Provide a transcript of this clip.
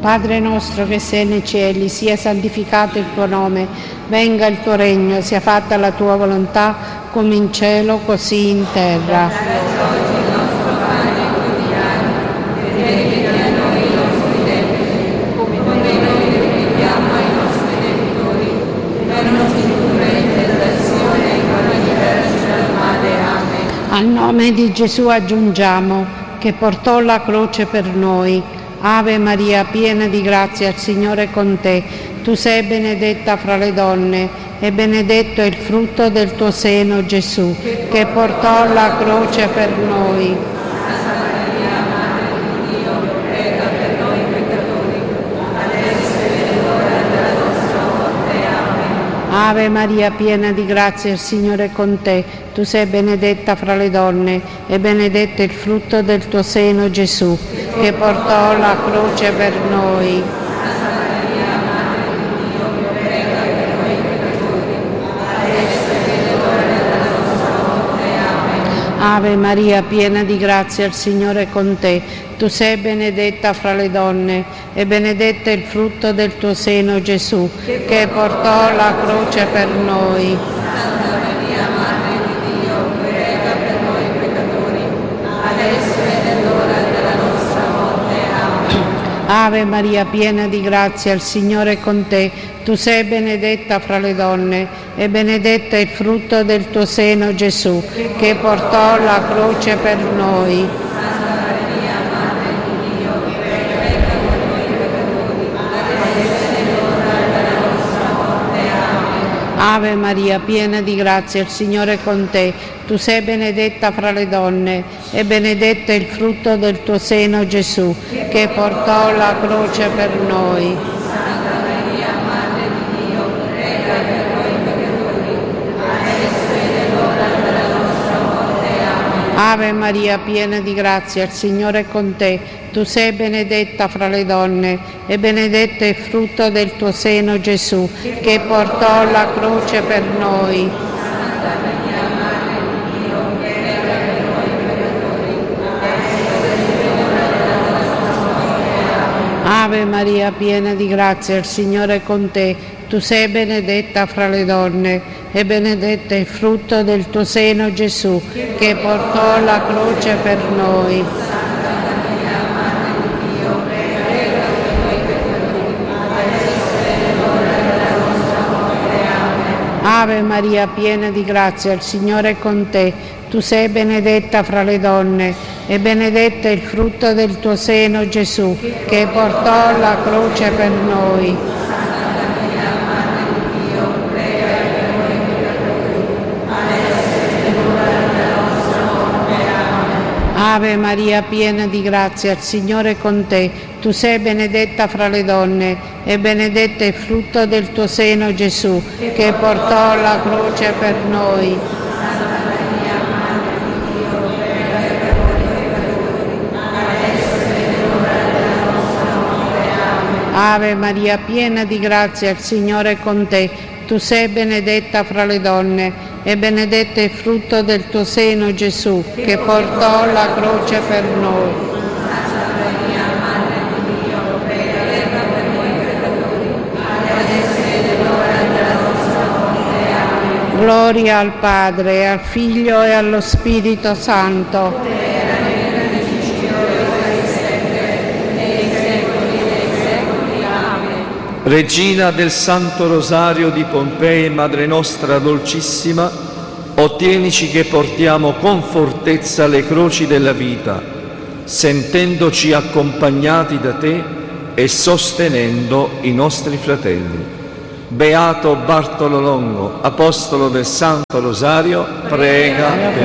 Padre nostro che sei nei cieli, sia santificato il tuo nome, venga il tuo regno, sia fatta la tua volontà, come in cielo, così in terra. Dacci oggi il nostro pane quotidiano, e rimetti a noi i nostri debiti, come noi rimettiamo ai nostri debitori, e non ci indurre in tentazione, ma liberarci dal male. Amen. Al nome di Gesù aggiungiamo, che portò la croce per noi. Ave Maria, piena di grazia, il Signore è con te. Tu sei benedetta fra le donne, e benedetto è il frutto del tuo seno, Gesù, che portò la croce per noi. Santa Maria, Madre di Dio, prega per noi peccatori, adesso è l'ora della nostra morte. Amen. Ave Maria, piena di grazia, il Signore è con te. Tu sei benedetta fra le donne, e benedetto è il frutto del tuo seno, Gesù, che portò la croce per noi. Santa Maria, Madre di Dio, prega per noi peccatori, adesso è l'ora della nostra morte. Amen. Ave Maria, piena di grazia, il Signore è con te. Tu sei benedetta fra le donne, e benedetto è il frutto del tuo seno, Gesù, che portò la croce per noi. Santa Maria, Madre di Dio, prega per noi peccatori, adesso è l'ora della nostra morte. Amen. Ave Maria, piena di grazia, il Signore è con te. Tu sei benedetta fra le donne, e benedetto è il frutto del tuo seno, Gesù, che portò la croce per noi. Santa Maria, Madre di Dio, prega per noi peccatori, adesso è l'ora della nostra morte. Amen. Ave Maria, piena di grazia, il Signore è con te. Tu sei benedetta fra le donne, e benedetto è il frutto del tuo seno, Gesù, che portò la croce per noi. Santa Maria, Madre di Dio, prega per noi peccatori, adesso è l'ora della nostra morte. Amen. Ave Maria, piena di grazia, il Signore è con te. Tu sei benedetta fra le donne, e benedetto è il frutto del tuo seno, Gesù, che portò la croce per noi. Santa Maria, Madre di Dio, prega per noi peccatori, adesso è l'ora della nostra morte. Amen. Ave Maria, piena di grazia, il Signore è con te. Tu sei benedetta fra le donne, e benedetto è il frutto del tuo seno, Gesù, che portò la croce per noi. Santa Maria, Madre di Dio, prega per noi peccatori, adesso è l'ora della nostra morte. Amen. Ave Maria, piena di grazia, il Signore è con te. Tu sei benedetta fra le donne, e benedetto è il frutto del tuo seno, Gesù, che portò la croce per noi. Santa Maria, Madre di Dio, prega per noi peccatori, adesso è l'ora della nostra morte. Amen. Ave Maria, piena di grazia, il Signore è con te. Tu sei benedetta fra le donne, e benedetto è il frutto del tuo seno, Gesù, che portò la croce per noi. Santa Maria, Madre di Dio, prega per noi peccatori, adesso è l'ora della nostra morte. Amen. Ave Maria, piena di grazia, il Signore è con te. Tu sei benedetta fra le donne, e benedetto è il frutto del tuo seno, Gesù, che portò la croce per noi. Santa Maria, Madre di Dio, prega per noi peccatori, adesso è l'ora della nostra morte. Amen. Gloria al Padre, al Figlio e allo Spirito Santo. Regina del Santo Rosario di Pompei, Madre nostra dolcissima, ottienici che portiamo con fortezza le croci della vita, sentendoci accompagnati da te e sostenendo i nostri fratelli. Beato Bartolo Longo, apostolo del Santo Rosario, prega per